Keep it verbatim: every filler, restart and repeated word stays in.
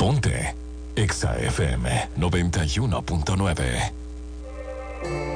Ponte Exa F M noventa y uno punto nueve.